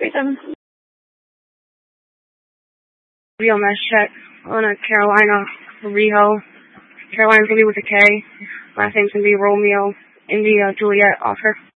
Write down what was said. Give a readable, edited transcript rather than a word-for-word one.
37. Real mesh check on a Carolina Riho. Carolina's gonna be with a K. Last name's gonna be Romeo. India Juliet Oscar.